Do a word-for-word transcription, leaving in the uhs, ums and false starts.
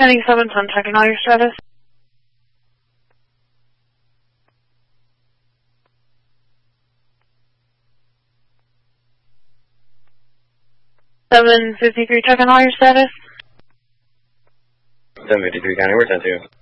Heading seven ten, checking all your status. seven fifty-three, checking all your status. seven fifty-three, County, where's that to?